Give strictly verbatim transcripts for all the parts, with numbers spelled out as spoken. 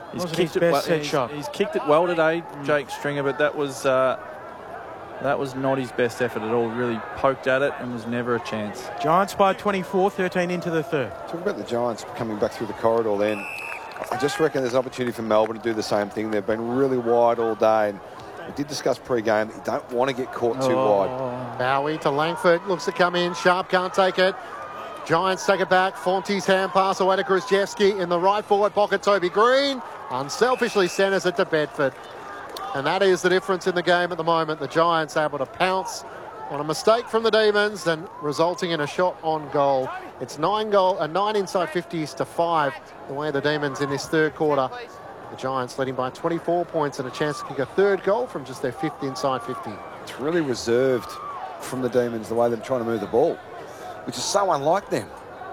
He's kicked it well. He's, he's kicked it well today, mm. Jake Stringer, but that was uh, that was not his best effort at all. Really poked at it and was never a chance. Giants by twenty-four, thirteen into the third. Talk about the Giants coming back through the corridor then. I just reckon there's an opportunity for Melbourne to do the same thing. They've been really wide all day. And we did discuss pre-game that you don't want to get caught too oh. wide. Bowie to Langford. Looks to come in. Sharp can't take it. Giants take it back. Fonte's hand pass away to Krzyzewski in the right forward pocket. Toby Green unselfishly centres it to Bedford. And that is the difference in the game at the moment. The Giants able to pounce on a mistake from the Demons and resulting in a shot on goal. It's nine goal, uh, nine inside fifties to five the way the Demons in this third quarter. The Giants leading by twenty-four points and a chance to kick a third goal from just their fifth inside fifty. It's really reserved from the Demons the way they're trying to move the ball, which is so unlike them.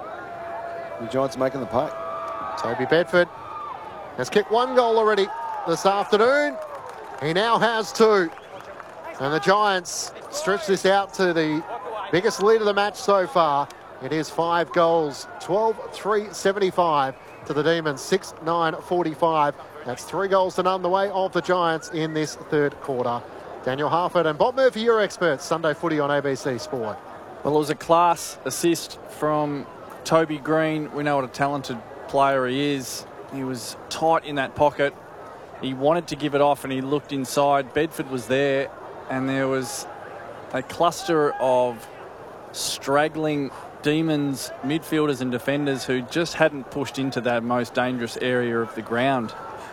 The Giants making the pay. Toby Bedford has kicked one goal already this afternoon. He now has two. And the Giants stretch this out to the biggest lead of the match so far. It is five goals, twelve three seventy-five to the Demons, six nine forty-five. That's three goals to none the way of the Giants in this third quarter. Daniel Harford and Bob Murphy, your experts. Sunday Footy on A B C Sport. Well, it was a class assist from Toby Green. We know what a talented player he is. He was tight in that pocket. He wanted to give it off and he looked inside. Bedford was there and there was a cluster of straggling Demons midfielders and defenders who just hadn't pushed into that most dangerous area of the ground.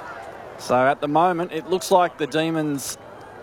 So at the moment, it looks like the Demons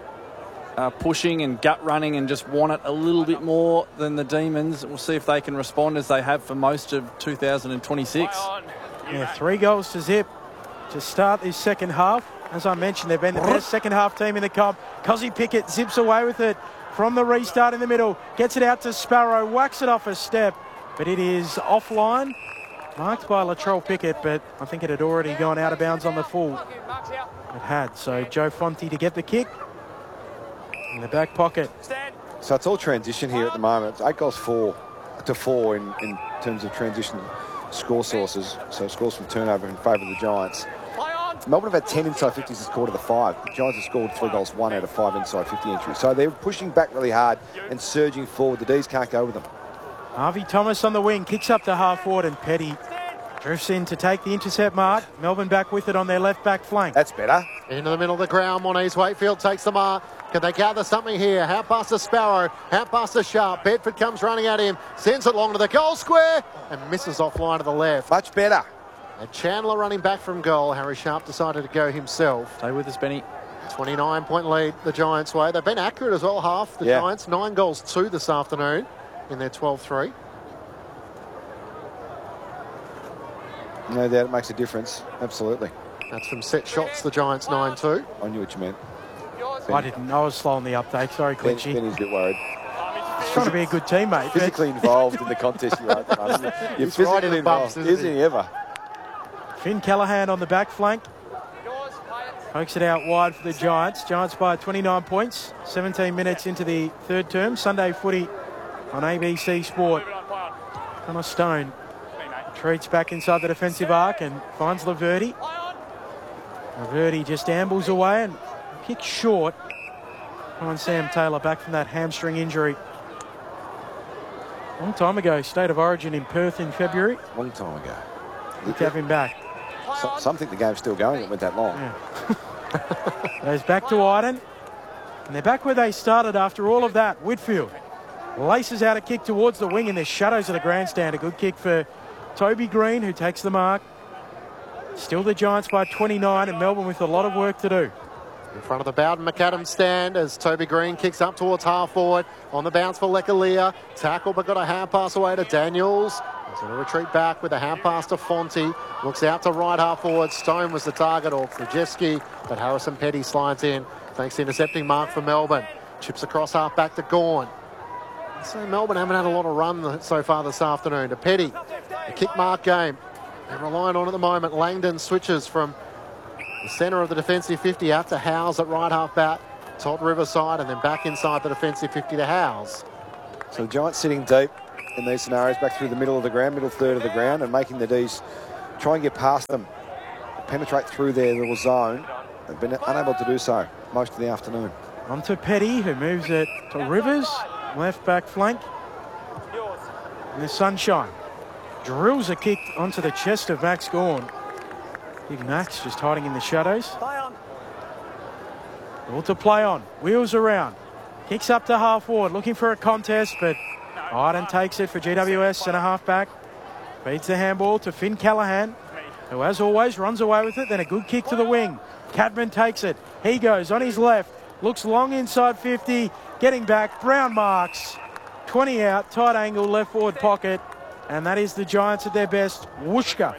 are pushing and gut running and just want it a little bit more than the Demons. We'll see if they can respond as they have for most of two thousand twenty-six. Yeah, three goals to zip to start this second half. As I mentioned, they've been the best second half team in the comp. Cozzy Pickett zips away with it from the restart in the middle. Gets it out to Sparrow, whacks it off a step, but it is offline. Marked by Latrell Pickett, but I think it had already gone out of bounds on the full. It had, so Joe Fonte to get the kick in the back pocket. So it's all transition here at the moment. It's eight goals four to four in, in terms of transition score sources. So scores from turnover in favour of the Giants. Melbourne have had ten inside fifties this quarter to five. The Giants have scored three goals, one out of five inside fifty entries. So they're pushing back really hard and surging forward. The D's can't go with them. Harvey Thomas on the wing, kicks up to half forward and Petty drifts in to take the intercept mark. Melbourne back with it on their left back flank. That's better. Into the middle of the ground, Monese Wakefield takes the mark. Can they gather something here? Out past the Sparrow, out past the Sharp. Bedford comes running at him, sends it long to the goal square and misses offline to the left. Much better. And Chandler running back from goal. Harry Sharp decided to go himself. Stay with us, Benny. twenty-nine point lead the Giants' way. They've been accurate as well, half the yeah. Giants. Nine goals, two this afternoon in their twelve three. No doubt it makes a difference. Absolutely. That's from set shots, the Giants nine two. I knew what you meant. Ben. I didn't. I was slow on the update. Sorry, Clinchy. Ben, Benny's a bit worried. He's trying to be a good teammate. Physically involved in the contest you are at the moment. You're He's physically right in the involved. bumps, isn't Isn't he ever? Finn Callahan on the back flank. Pokes it out wide for the Giants. Giants by twenty-nine points. seventeen minutes into the third term. Sunday Footy on A B C Sport. Connor Stone retreats back inside the defensive arc and finds Laverty. Laverty just ambles away and kicks short. Finds Sam Taylor back from that hamstring injury. Long time ago, State of Origin in Perth in February. Long time ago. Good to have him back. So, some think the game's still going. It went that long. Yeah. Goes back to Iden. And they're back where they started after all of that. Whitfield laces out a kick towards the wing in the shadows of the grandstand. A good kick for Toby Green, who takes the mark. Still the Giants by twenty-nine and Melbourne with a lot of work to do. In front of the Bowden McAdams stand as Toby Green kicks up towards half forward. On the bounce for Lekalia. Tackle but got a hand pass away to Daniels. He's going to retreat back with a hand pass to Fonte. Looks out to right half forward. Stone was the target, or Krzyzewski, but Harrison Petty slides in. Thanks to intercepting mark for Melbourne. Chips across half back to Gawn. So Melbourne haven't had a lot of run so far this afternoon. To Petty, a kick mark game. They're relying on at the moment. Langdon switches from the centre of the defensive fifty out to Howes at right half back. Todd Riverside and then back inside the defensive fifty to Howes. So the Giants sitting deep in these scenarios, back through the middle of the ground, middle third of the ground, and making the D's try and get past them. penetrate through their little zone. They've been unable to do so most of the afternoon. On to Petty, who moves it to Rivers, left back flank. And the Sunshine drills a kick onto the chest of Max Gawn. Big Max just hiding in the shadows. All to play on, wheels around. Kicks up to half forward, looking for a contest, but Iden takes it for G W S, centre half back. Feeds the handball to Finn Callaghan, who as always runs away with it, then a good kick to the wing. Cadman takes it, he goes on his left, looks long inside fifty, getting back, Brown marks, twenty out, tight angle, left forward pocket, and that is the Giants at their best. Whooshka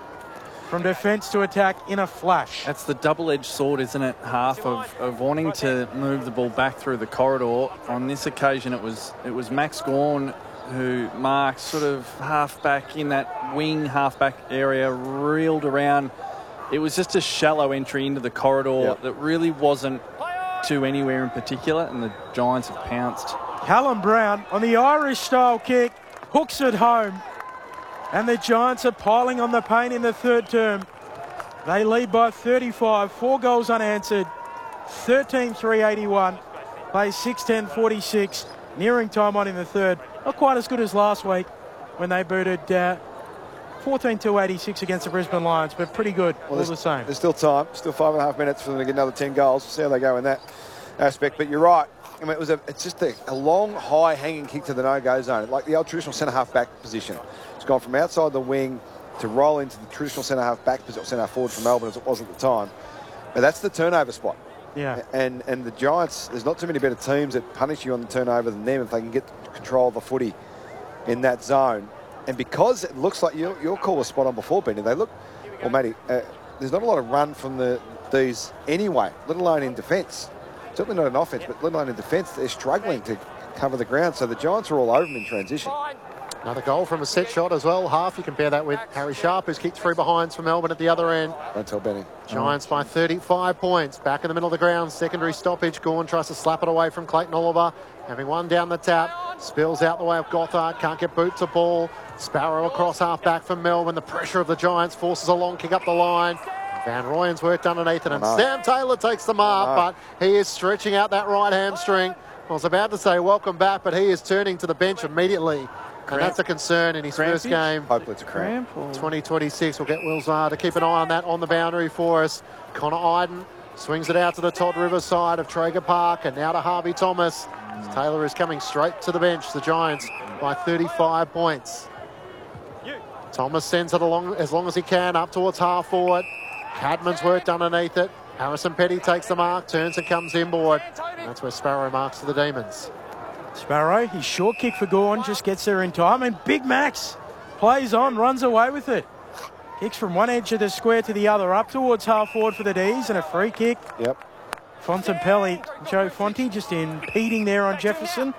from defence to attack in a flash. That's the double-edged sword, isn't it? Half of, of wanting to move the ball back through the corridor. On this occasion, it was it was Max Gawn who marked sort of half back in that wing half back area, reeled around. It was just a shallow entry into the corridor yep. that really wasn't to anywhere in particular, and the Giants have pounced. Callum Brown on the Irish-style kick, hooks it home. And the Giants are piling on the pain in the third term. They lead by thirty-five, four goals unanswered, thirteen three eighty-one, play six ten forty-six, nearing time on in the third. Not quite as good as last week when they booted uh, fourteen two eighty-six against the Brisbane Lions, but pretty good well, all the same. There's still time, still five and a half minutes for them to get another ten goals. We'll see how they go in that aspect, but you're right. I mean, it was a, it's just a, a long, high hanging kick to the no-go zone, like the old traditional centre-half back position. It's gone from outside the wing to roll into the traditional centre-half back position, centre-half forward for Melbourne as it was at the time. But that's the turnover spot. Yeah. And and the Giants, there's not too many better teams that punish you on the turnover than them if they can get control of the footy in that zone. And because it looks like your, your call was spot on before, Benny, they look, well, Matty, uh, there's not a lot of run from the these anyway, let alone in defence. Certainly not in offence, but let alone in defence. They're struggling to cover the ground, so the Giants are all over them in transition. Another goal from a set shot as well. Half, you compare that with Harry Sharp, who's kicked three behinds for Melbourne at the other end. Don't tell Benny. Giants by thirty-five points. Back in the middle of the ground. Secondary stoppage. Gawn tries to slap it away from Clayton Oliver. Having one down the tap. Spills out the way of Gothard. Can't get boot to ball. Sparrow across half back for Melbourne. The pressure of the Giants forces a long kick up the line. Van Rooyen's worked underneath it, and oh, no. Sam Taylor takes the mark, oh, no. but he is stretching out that right hamstring. I was about to say welcome back, but he is turning to the bench immediately. Cramp. And that's a concern in his Crampage? first game. Hopefully it's a cramp. cramp twenty twenty-six, we'll get Will Zahar to keep an eye on that on the boundary for us. Connor Iden swings it out to the Todd Rivers side of Traeger Park, and now to Harvey Thomas. Mm. Taylor is coming straight to the bench. The Giants by thirty-five points. You. Thomas sends it along as long as he can up towards half forward. Cadman's worked underneath it. Harrison Petty takes the mark, turns and comes inboard. And that's where Sparrow marks for the Demons. Sparrow, his short kick for Gawn, just gets there in time. And Big Max plays on, runs away with it. Kicks from one edge of the square to the other, up towards half forward for the D's, and a free kick. Yep. Fontempelli, Joe Fonte just impeding there on Jefferson.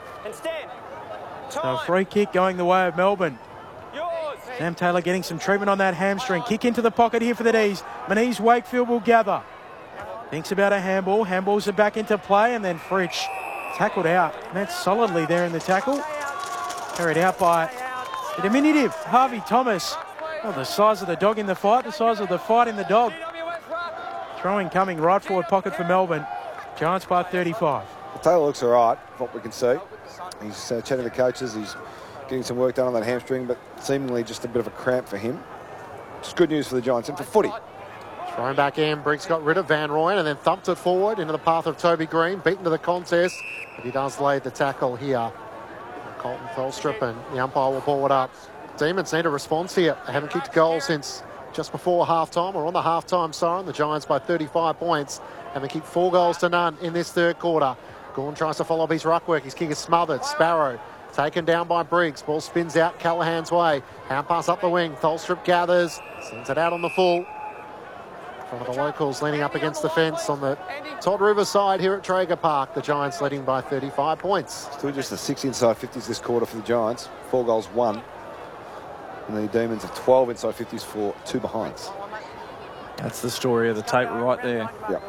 So a free kick going the way of Melbourne. Sam Taylor getting some treatment on that hamstring. Kick into the pocket here for the D's. Manise Wakefield will gather. Thinks about a handball. Handballs are back into play, and then Fritsch tackled out. Met solidly there in the tackle. Carried out by the diminutive Harvey Thomas. Oh, the size of the dog in the fight, the size of the fight in the dog. Throwing coming right forward pocket for Melbourne. Giants by thirty-five. Taylor looks all right, what we can see. He's uh, chatting to the coaches. He's getting some work done on that hamstring, but seemingly just a bit of a cramp for him. Just good news for the Giants and for footy. Thrown back in, Briggs got rid of Van Rooyen and then thumped it forward into the path of Toby Green, beaten to the contest, but he does lay the tackle here. Colton Tholstrup, and the umpire will ball it up. Demons need a response here. They haven't kicked a goal since just before half-time, or on the half-time siren. The Giants by thirty-five points, having kicked four goals to none in this third quarter. Gawn tries to follow up his ruck work. His kick is smothered. Sparrow taken down by Briggs. Ball spins out Callaghan's way. Hand pass up the wing. Tholstrup gathers. Sends it out on the full. One of the locals leaning up against the fence on the Todd Rivers side here at Traeger Park. The Giants leading by thirty-five points. Still just the six inside fifties this quarter for the Giants. Four goals, one. And the Demons have twelve inside fifties for two behinds. That's the story of the tape right there. Yep.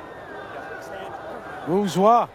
Bourgeois.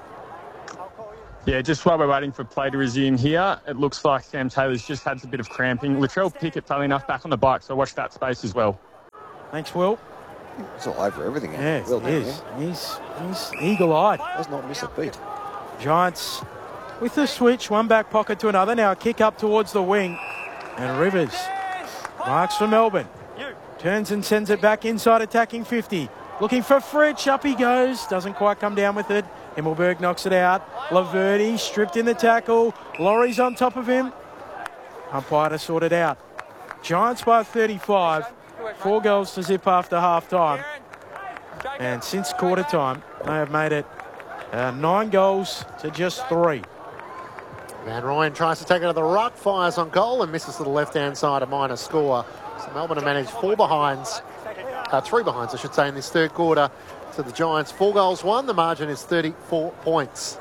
Yeah, just while we're waiting for play to resume here, it looks like Sam Taylor's just had a bit of cramping. Latrell Pickett, funnily enough, back on the bike, so watch that space as well. Thanks, Will. He's all over everything. Yeah, Will, he is. He's, he's eagle-eyed. Does not miss a beat. Giants with the switch, one back pocket to another. Now a kick up towards the wing. And Rivers marks for Melbourne. Turns and sends it back inside, attacking fifty. Looking for Fritsch. Up he goes. Doesn't quite come down with it. Himmelberg knocks it out. Laverty stripped in the tackle. Laurie's on top of him. Umpire to sort it out. Giants by thirty-five. Four goals to zip after half time. And since quarter time, they have made it uh, nine goals to just three. Van Rooyen tries to take it to the ruck, fires on goal and misses to the left-hand side, a minor score. So Melbourne have managed four behinds, uh, three behinds, I should say, in this third quarter to the Giants. Four goals, one. The margin is thirty-four points.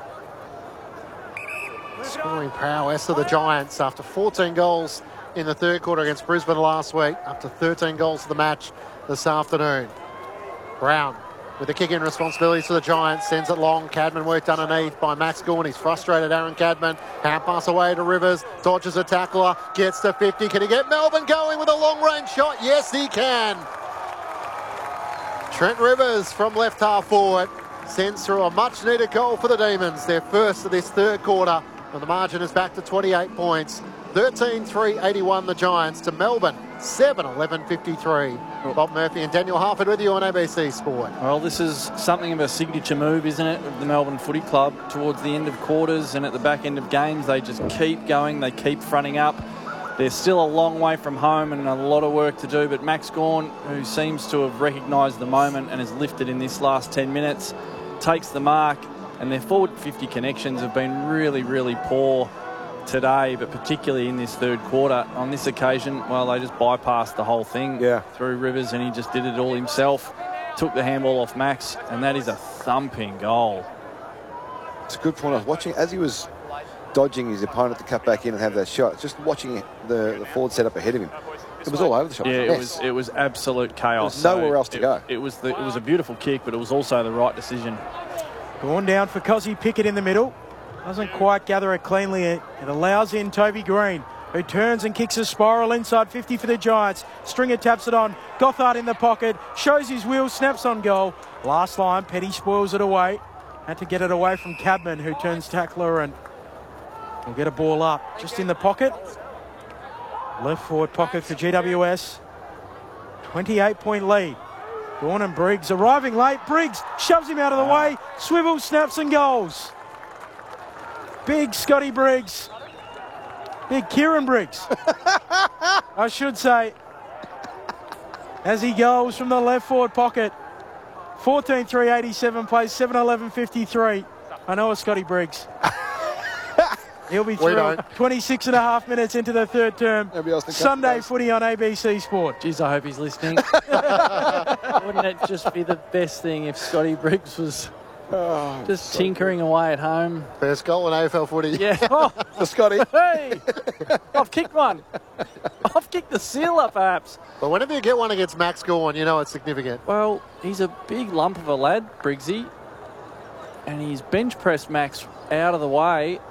Scoring prowess of the Giants after fourteen goals in the third quarter against Brisbane last week, up to thirteen goals to the match this afternoon. Brown with the kick-in responsibilities for the Giants, sends it long. Cadman worked underneath by Max Gawn. He's frustrated, Aaron Cadman. Hand pass away to Rivers, dodges a tackler, gets to fifty. Can he get Melbourne going with a long-range shot? Yes, he can. Trent Rivers from left half forward sends through a much-needed goal for the Demons, their first of this third quarter, and the margin is back to twenty-eight points. thirteen three eighty-one the Giants to Melbourne, seven eleven fifty-three. Bob Murphy and Daniel Harford with you on A B C Sport. Well, this is something of a signature move, isn't it, of the Melbourne Footy Club towards the end of quarters and at the back end of games. They just keep going, they keep fronting up. They're still a long way from home and a lot of work to do, but Max Gawn, who seems to have recognised the moment and has lifted in this last ten minutes, takes the mark, and their forward fifty connections have been really, really poor today, but particularly in this third quarter. On this occasion, well, they just bypassed the whole thing yeah. through Rivers, and he just did it all himself. Took the handball off Max, and that is a thumping goal. It's a good point. I was watching as he was dodging his opponent to cut back in and have that shot. Just watching the, the forward set up ahead of him. It was all over the shot. Yeah, it it was it was absolute chaos. There was nowhere so else to it, go. It was the, it was a beautiful kick, but it was also the right decision. Going down for Cozzy Pickett in the middle. Doesn't quite gather it cleanly. It allows in Toby Green, who turns and kicks a spiral inside fifty for the Giants. Stringer taps it on. Gothard in the pocket. Shows his wheels, snaps on goal. Last line, Petty spoils it away. Had to get it away from Cadman, who turns tackler and will get a ball up. Just in the pocket. Left forward pocket for G W S. twenty-eight point lead. Gawn and Briggs arriving late. Briggs shoves him out of the way. Swivels, snaps and goals. Big Scotty Briggs. Big Kieran Briggs. I should say. As he goes from the left forward pocket. fourteen three eighty-seven plays seven eleven fifty-three. I know it's Scotty Briggs. He'll be through twenty-six and a half minutes into the third term. Sunday footy on A B C Sport. Geez, I hope he's listening. Wouldn't it just be the best thing if Scotty Briggs was oh, just so tinkering good. away at home? First goal in A F L footy. Yeah. Oh, for Scotty. Hey, I've kicked one. I've kicked the sealer, perhaps. But whenever you get one against Max Gawn, you know it's significant. Well, he's a big lump of a lad, Briggsy, and he's bench pressed Max out of the way.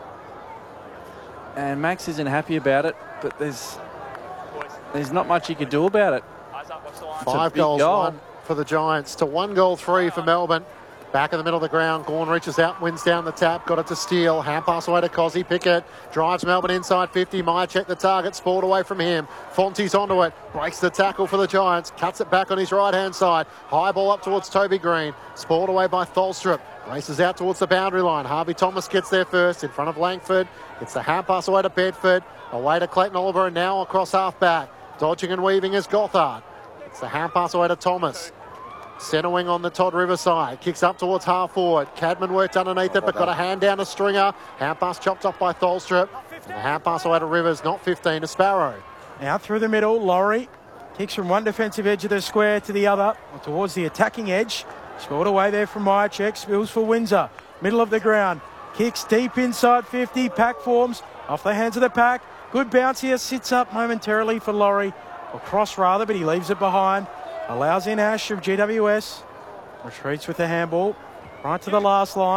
And Max isn't happy about it, but there's there's not much he could do about it. Five goals, goal. one for the Giants to one goal, three for Melbourne. Back in the middle of the ground, Gawn reaches out, wins down the tap, got it to Steele. Hand pass away to Cozzy Pickett. Drives Melbourne inside fifty. Meyer check the target, spoiled away from him. Fonte's onto it, breaks the tackle for the Giants, cuts it back on his right-hand side. High ball up towards Toby Green, spoiled away by Tholstrup. Races out towards the boundary line. Harvey Thomas gets there first in front of Langford. It's the hand pass away to Bedford. Away to Clayton Oliver and now across half-back. Dodging and weaving is Gothard. It's the hand pass away to Thomas. Centre wing on the Todd River side. Kicks up towards half forward. Cadman worked underneath it, but got a hand down to Stringer. Hand pass chopped off by Tholstrup. And the hand pass away to Rivers, not fifteen, to Sparrow. Now through the middle, Laurie kicks from one defensive edge of the square to the other, towards the attacking edge. Scored away there from Myercheck. Spills for Windsor. Middle of the ground. Kicks deep inside fifty. Pack forms off the hands of the pack. Good bounce here. Sits up momentarily for Laurie. Or cross rather, but he leaves it behind. Allows in Ash of G W S. Retreats with the handball. Right to the last line.